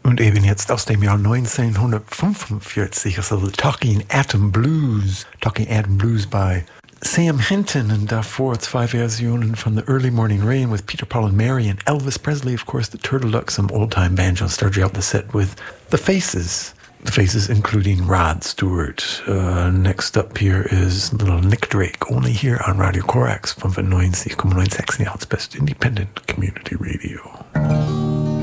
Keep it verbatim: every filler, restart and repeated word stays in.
Und eben jetzt aus dem Jahr neunzehnhundertfünfundvierzig, also The Talking Atom Blues, Talking Atom Blues by Sam Hinton, und davor zwei Versionen von The Early Morning Rain with Peter, Paul and Mary, and Elvis Presley, of course, the Turtle Duck, some old-time banjo. Started out the set with The Faces, The Faces including Rod Stewart. Uh, next up here is little Nick Drake, only here on Radio Corax, fünfundneunzig Komma neun Sachsen, Jahr's best independent community radio.